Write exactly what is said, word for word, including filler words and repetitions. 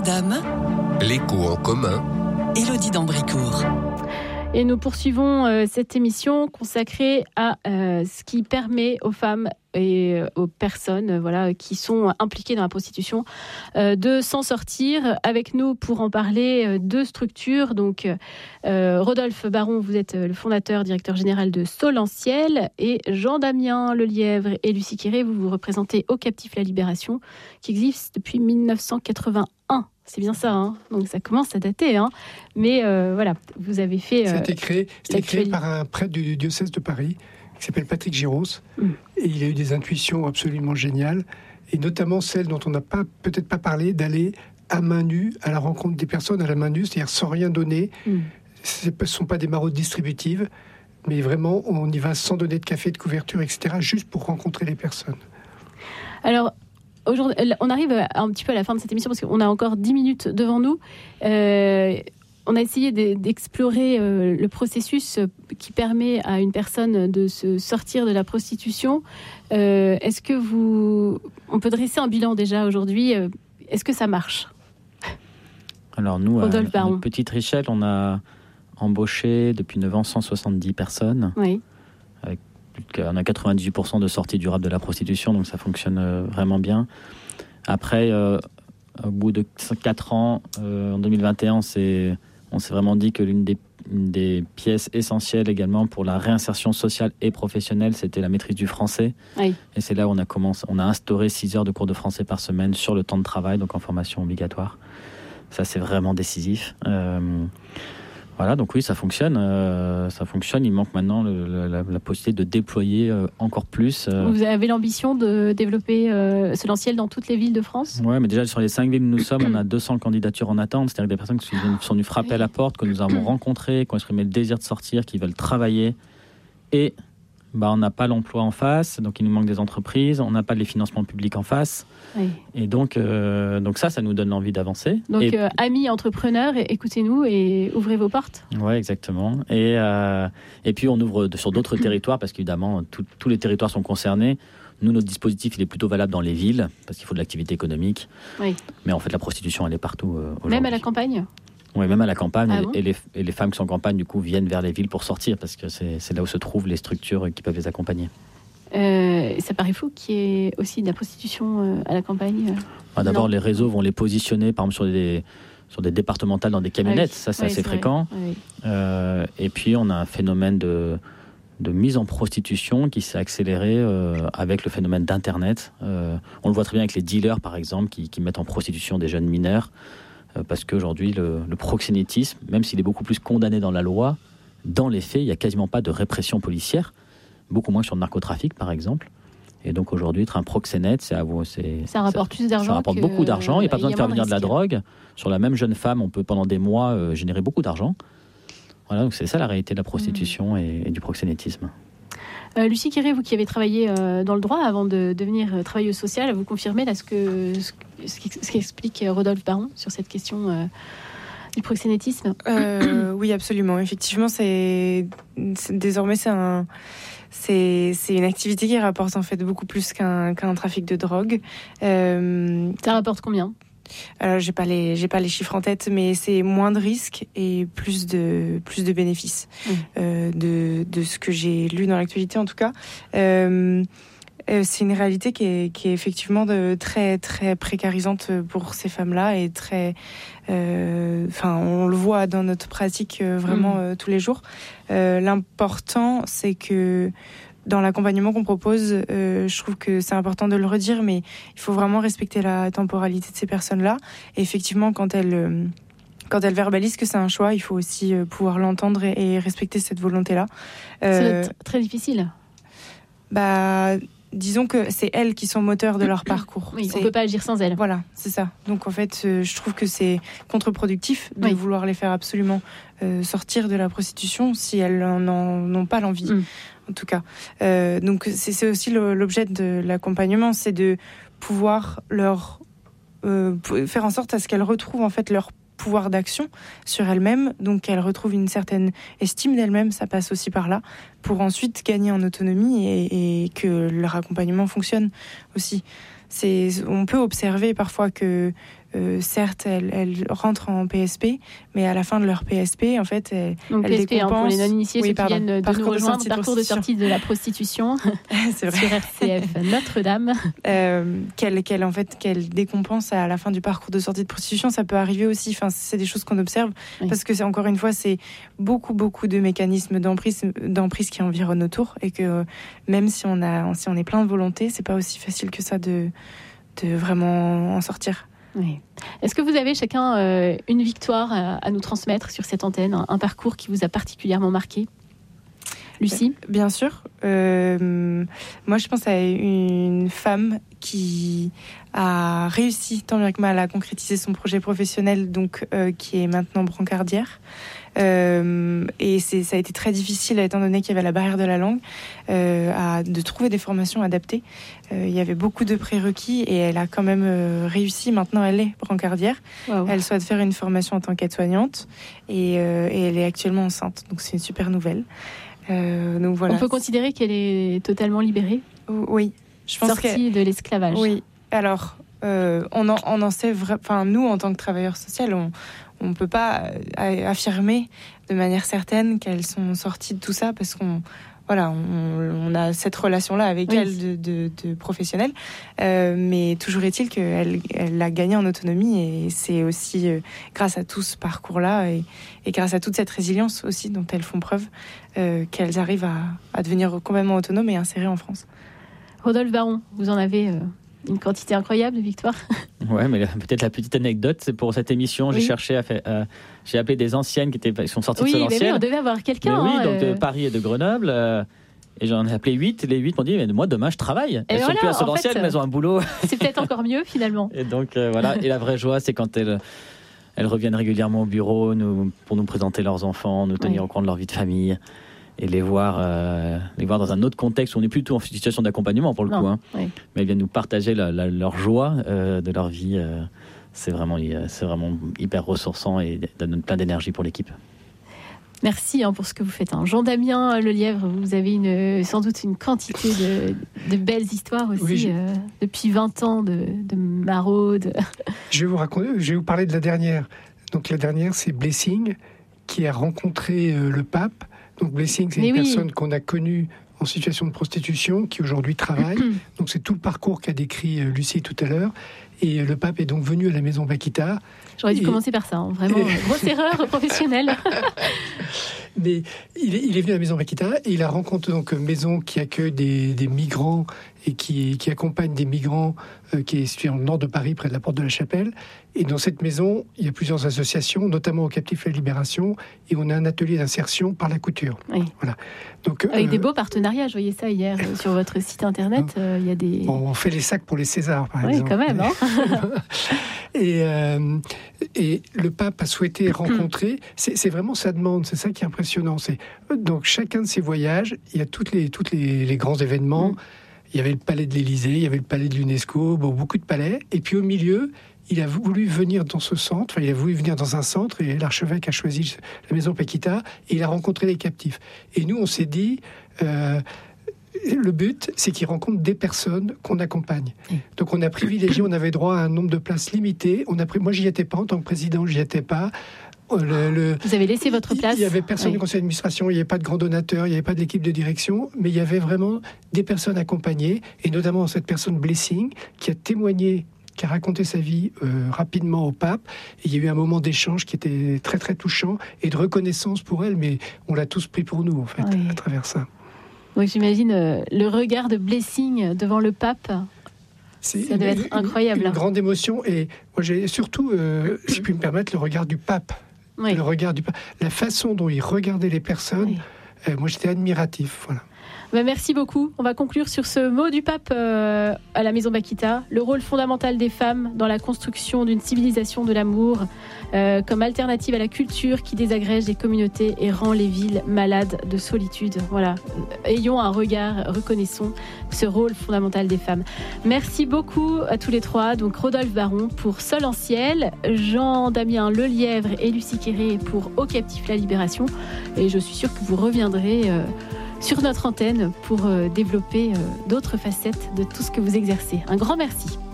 Madame, l'écho en commun, Élodie d'Ambricourt. Et nous poursuivons euh, cette émission consacrée à euh, ce qui permet aux femmes et euh, aux personnes euh, voilà, qui sont impliquées dans la prostitution euh, de s'en sortir. Avec nous pour en parler, euh, deux structures. Donc, euh, Rodolphe Baron, vous êtes le fondateur, directeur général de Solentiel, et Jean-Damien Lelièvre et Lucie Quéré, vous vous représentez Au Captif La Libération, qui existe depuis dix-neuf cent quatre-vingt-un. C'est bien ça, hein. Donc ça commence à dater, hein. Mais euh, voilà, vous avez fait. Euh, ça a été créé, c'était créé par un prêtre du diocèse de Paris qui s'appelle Patrick Giros, mm. et il a eu des intuitions absolument géniales, et notamment celle dont on n'a pas peut-être pas parlé, d'aller à main nue à la rencontre des personnes à la main nue, c'est-à-dire sans rien donner. Mm. Ce ne sont pas des maraudes distributives, mais vraiment on y va sans donner de café, de couverture, et cetera, juste pour rencontrer les personnes. Alors. Aujourd'hui, on arrive un petit peu à la fin de cette émission parce qu'on a encore dix minutes devant nous. Euh, on a essayé d'explorer euh, le processus qui permet à une personne de se sortir de la prostitution. Euh, est-ce que vous... On peut dresser un bilan déjà aujourd'hui. Est-ce que ça marche ? Alors nous, à notre petite échelle, on a embauché depuis neuf ans cent soixante-dix personnes. Oui. Avec On a quatre-vingt-dix-huit pour cent de sortie durable de la prostitution, donc ça fonctionne euh, vraiment bien. Après, euh, au bout de quatre ans, euh, en deux mille vingt et un, on s'est, on s'est vraiment dit que l'une des, une des pièces essentielles également pour la réinsertion sociale et professionnelle, c'était la maîtrise du français. Oui. Et c'est là où on a, commencé, on a instauré six heures de cours de français par semaine sur le temps de travail, donc en formation obligatoire. Ça, c'est vraiment décisif. Euh, Voilà, donc oui, ça fonctionne. Euh, ça fonctionne. Il manque maintenant le, le, la, la possibilité de déployer euh, encore plus. Euh... Vous avez l'ambition de développer euh, Solentiel dans toutes les villes de France ? Oui, mais déjà sur les cinq villes où nous sommes, on a deux cents candidatures en attente. C'est-à-dire des personnes qui sont venues frapper oui. à la porte, que nous avons rencontrées, qui ont exprimé le désir de sortir, qui veulent travailler. Et bah, on n'a pas l'emploi en face, donc il nous manque des entreprises. On n'a pas les financements publics en face. Oui. Et donc, euh, donc ça, ça nous donne l'envie d'avancer. Donc, et... euh, amis entrepreneurs, écoutez-nous et ouvrez vos portes. Oui, exactement. Et, euh, et puis, on ouvre sur d'autres territoires, parce qu'évidemment, tout, tous les territoires sont concernés. Nous, notre dispositif, il est plutôt valable dans les villes, parce qu'il faut de l'activité économique. Oui. Mais en fait, la prostitution, elle est partout euh, aujourd'hui. Même à la campagne ? Oui, même à la campagne. Ah et, bon et, les, et les femmes qui sont en campagne, du coup, viennent vers les villes pour sortir, parce que c'est, c'est là où se trouvent les structures qui peuvent les accompagner. Euh, ça paraît fou qu'il y ait aussi de la prostitution euh, à la campagne. Ah, d'abord, non. Les réseaux vont les positionner, par exemple, sur des, sur des départementales dans des camionnettes. Ah oui. Ça, c'est oui, assez c'est fréquent. Oui. Euh, et puis, on a un phénomène de, de mise en prostitution qui s'est accéléré euh, avec le phénomène d'Internet. Euh, on le voit très bien avec les dealers, par exemple, qui, qui mettent en prostitution des jeunes mineurs. Euh, parce qu'aujourd'hui, le, le proxénétisme, même s'il est beaucoup plus condamné dans la loi, dans les faits, il n'y a quasiment pas de répression policière. Beaucoup moins sur le narcotrafic, par exemple. Et donc aujourd'hui, être un proxénète, c'est, c'est, ça rapporte ça, plus d'argent. Ça rapporte que... beaucoup d'argent. Il n'y a pas besoin de faire venir de la drogue. Sur la même jeune femme, on peut pendant des mois euh, générer beaucoup d'argent. Voilà, donc c'est ça la réalité de la prostitution mmh. et, et du proxénétisme. Euh, Lucie Quéré, vous qui avez travaillé euh, dans le droit avant de devenir euh, travailleuse sociale, vous confirmez là ce, que, ce, ce, qui, ce qu'explique Rodolphe Baron sur cette question euh, du proxénétisme ? euh, Oui, absolument. Effectivement, c'est, c'est désormais c'est un... C'est, c'est une activité qui rapporte en fait beaucoup plus qu'un, qu'un trafic de drogue. Euh, Ça rapporte combien ? Alors, j'ai pas les, j'ai pas les chiffres en tête, mais c'est moins de risques et plus de, plus de bénéfices mmh. euh, de, de ce que j'ai lu dans l'actualité en tout cas. Euh, c'est une réalité qui est, qui est effectivement de, très, très précarisante pour ces femmes-là et très, euh, enfin, on le voit dans notre pratique euh, vraiment mmh. euh, tous les jours. Euh, l'important, c'est que dans l'accompagnement qu'on propose, euh, je trouve que c'est important de le redire, mais il faut vraiment respecter la temporalité de ces personnes-là. Et effectivement, quand elles, euh, quand elles verbalisent que c'est un choix, il faut aussi euh, pouvoir l'entendre et, et respecter cette volonté-là. Euh, c'est très difficile. Bah, disons que c'est elles qui sont moteurs de leur parcours. Oui, c'est... on ne peut pas agir sans elles. Voilà, c'est ça. Donc en fait, euh, je trouve que c'est contre-productif de oui. vouloir les faire absolument euh, sortir de la prostitution si elles n'en ont pas l'envie. Mm. En tout cas. Euh, donc c'est, c'est aussi le, l'objet de l'accompagnement, c'est de pouvoir leur euh, faire en sorte à ce qu'elles retrouvent en fait leur pouvoir d'action sur elles-mêmes, donc qu'elles retrouvent une certaine estime d'elles-mêmes, ça passe aussi par là, pour ensuite gagner en autonomie et, et que leur accompagnement fonctionne aussi. C'est, on peut observer parfois que euh, certes, elles, elles rentrent en P S P, mais à la fin de leur P S P, en fait, elles, donc elles P S P, décompensent... hein, pour les non-initiés, oui, ceux pardon, qui viennent de parcours nous rejoindre, de parcours de sortie de la prostitution C'est vrai. sur R C F Notre-Dame. Euh, qu'elles, qu'elles, en fait, qu'elles décompensent à la fin du parcours de sortie de prostitution, ça peut arriver aussi. Enfin, c'est des choses qu'on observe, oui. Parce que c'est encore une fois, c'est beaucoup, beaucoup de mécanismes d'emprise, d'emprise qui environnent autour, et que euh, même si on a, si on est plein de volonté, c'est pas aussi facile que ça de, de vraiment en sortir. Oui. Est-ce que vous avez chacun euh, une victoire à, à nous transmettre sur cette antenne, un, un parcours qui vous a particulièrement marqué ? Lucie ? Bien sûr. Euh, moi, je pense à une femme qui a réussi tant bien que mal à concrétiser son projet professionnel, donc euh, qui est maintenant brancardière. Euh, et c'est, ça a été très difficile, étant donné qu'il y avait la barrière de la langue, euh, à, de trouver des formations adaptées. Euh, il y avait beaucoup de prérequis et elle a quand même euh, réussi. Maintenant, elle est brancardière. Wow. Elle souhaite faire une formation en tant qu'aide-soignante et, euh, et elle est actuellement enceinte. Donc, c'est une super nouvelle. Euh, donc voilà. On peut considérer qu'elle est totalement libérée ? Oui. Je pense sortie de l'esclavage. Oui. Alors, euh, on, en, on en sait vraiment... Enfin, nous, en tant que travailleurs sociaux, on on ne peut pas affirmer de manière certaine qu'elles sont sorties de tout ça parce qu'on voilà, on, on a cette relation-là avec oui. elles de, de, de professionnelles. Euh, mais toujours est-il qu'elle elle a gagné en autonomie et c'est aussi euh, grâce à tout ce parcours-là et, et grâce à toute cette résilience aussi dont elles font preuve euh, qu'elles arrivent à, à devenir complètement autonomes et insérées en France. Rodolphe Baron, vous en avez... Euh... une quantité incroyable de victoires. Ouais, mais peut-être la petite anecdote, c'est pour cette émission, oui. j'ai cherché à faire, euh, j'ai appelé des anciennes qui étaient, qui sont sorties oui, de Solentiel. Oui, on devait avoir quelqu'un. Mais oui, hein, donc euh... de Paris et de Grenoble. Euh, et j'en ai appelé huit. Les huit m'ont dit, mais moi demain je travaille. Elles et sont voilà, plus à Solentiel, en fait, mais elles ont un boulot. C'est peut-être encore mieux finalement. Et donc euh, voilà. Et la vraie joie, c'est quand elles, elles reviennent régulièrement au bureau, nous, pour nous présenter leurs enfants, nous tenir oui. au courant de leur vie de famille. Et les voir, euh, les voir dans un autre contexte où on est plutôt en situation d'accompagnement pour le non, coup. Hein. Oui. Mais ils viennent nous partager la, la, leur joie euh, de leur vie. Euh, c'est, vraiment, c'est vraiment hyper ressourçant et donne plein d'énergie pour l'équipe. Merci hein, pour ce que vous faites. Hein. Jean-Damien Lelièvre, vous avez une, sans doute une quantité de, de belles histoires aussi, oui, je... euh, depuis vingt ans de, de maraude. Je vais vous raconter, je vais vous parler de la dernière. Donc la dernière, c'est Blessing, qui a rencontré euh, le pape. Donc Blessing, c'est Mais une oui. personne qu'on a connue en situation de prostitution, qui aujourd'hui travaille. Donc c'est tout le parcours qu'a décrit euh, Lucie tout à l'heure. Et euh, le pape est donc venu à la maison Bakita. J'aurais dû et... commencer par ça, hein. Vraiment, et... grosse erreur professionnelle. Mais il est, il est venu à la maison Bakita et il a rencontré donc une maison qui accueille des, des migrants et qui, qui accompagne des migrants, euh, qui est située dans le nord de Paris, près de la Porte de la Chapelle. Et dans cette maison, il y a plusieurs associations, notamment au Captif La Libération, et on a un atelier d'insertion par la couture. Oui. Voilà. Donc, avec euh... des beaux partenariats, je voyais ça hier euh, sur votre site internet. Euh, il y a des... On fait les sacs pour les Césars, par oui, exemple. Oui, quand même. Hein. et, euh, et le pape a souhaité rencontrer, c'est, c'est vraiment sa demande, c'est ça qui est impressionnant. C'est, donc chacun de ces voyages, il y a toutes les, toutes les, les grands événements. Mm. Il y avait le palais de l'Élysée, il y avait le palais de l'UNESCO, bon, beaucoup de palais. Et puis au milieu, il a voulu venir dans ce centre, enfin, il a voulu venir dans un centre, et l'archevêque a choisi la maison Bakita, et il a rencontré les captifs. Et nous, on s'est dit, euh, le but, c'est qu'il rencontre des personnes qu'on accompagne. Donc on a privilégié, on avait droit à un nombre de places limité. On a pris, moi, j'y étais pas, en tant que président, j'y étais pas. Le, le, Vous avez laissé votre place. Il n'y avait personne oui. du conseil d'administration, il n'y avait pas de grand donateur, il n'y avait pas de l'équipe de direction, mais il y avait vraiment des personnes accompagnées, et notamment cette personne Blessing, qui a témoigné, qui a raconté sa vie euh, rapidement au pape. Et il y a eu un moment d'échange qui était très très touchant, et de reconnaissance pour elle, mais on l'a tous pris pour nous, en fait, oui. à travers ça. Donc j'imagine euh, le regard de Blessing devant le pape. C'est ça doit être incroyable. Une, une grande émotion, et moi j'ai surtout, euh, si je puis me permettre, le regard du pape. Oui. Le regard du pape. La façon dont il regardait les personnes, oui. euh, moi j'étais admiratif. Voilà. Ben merci beaucoup. On va conclure sur ce mot du pape euh, à la maison Bakita. Le rôle fondamental des femmes dans la construction d'une civilisation de l'amour, euh, comme alternative à la culture qui désagrège les communautés et rend les villes malades de solitude. Voilà. Ayons un regard, reconnaissons ce rôle fondamental des femmes. Merci beaucoup à tous les trois. Donc Rodolphe Baron pour Solentiel, Jean-Damien Lelièvre et Lucie Quéré pour Au Captif La Libération. Et je suis sûre que vous reviendrez euh, sur notre antenne pour euh, développer euh, d'autres facettes de tout ce que vous exercez. Un grand merci.